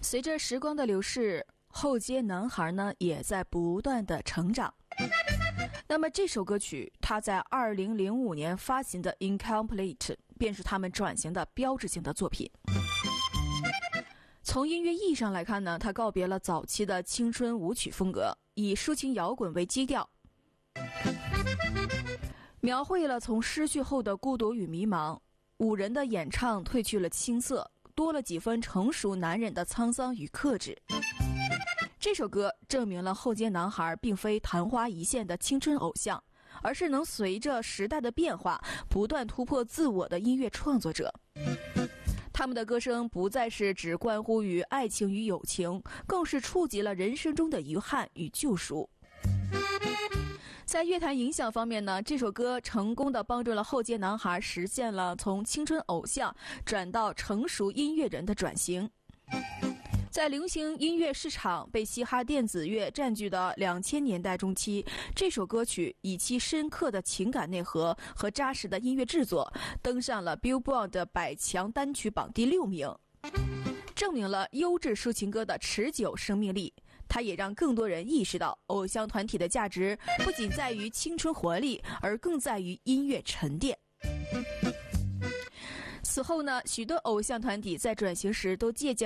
随着时光的流逝，后街男孩呢也在不断的成长。那么这首歌曲它在2005年发行的 Incomplete 便是他们转型的标志性的作品。从音乐意义上来看呢，它告别了早期的青春舞曲风格，以抒情摇滚为基调，描绘了从失去后的孤独与迷茫。五人的演唱褪去了青涩，多了几分成熟男人的沧桑与克制。这首歌证明了后街男孩并非昙花一现的青春偶像，而是能随着时代的变化不断突破自我的音乐创作者。他们的歌声不再是只关乎于爱情与友情，更是触及了人生中的遗憾与救赎。在乐坛影响方面呢，这首歌成功地帮助了后街男孩实现了从青春偶像转到成熟音乐人的转型。在流行音乐市场被嘻哈电子乐占据的2000年代中期，这首歌曲以其深刻的情感内核和扎实的音乐制作，登上了 Billboard 的100强单曲榜第6名，证明了优质抒情歌的持久生命力。它也让更多人意识到，偶像团体的价值不仅在于青春活力，而更在于音乐沉淀。此后呢，许多偶像团体在转型时都借鉴